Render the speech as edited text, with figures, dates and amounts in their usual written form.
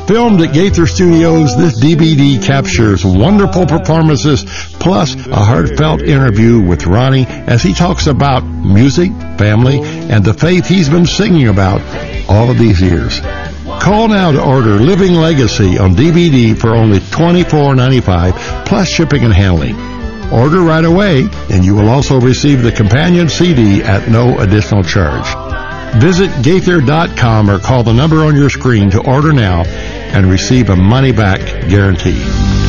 Filmed at Gaither Studios, this DVD captures wonderful performances plus a heartfelt interview with Ronnie as he talks about music, family, and the faith he's been singing about all of these years. Call now to order Living Legacy on DVD for only $24.95 plus shipping and handling. Order right away, and you will also receive the companion CD at no additional charge. Visit Gaither.com or call the number on your screen to order now and receive a money-back guarantee.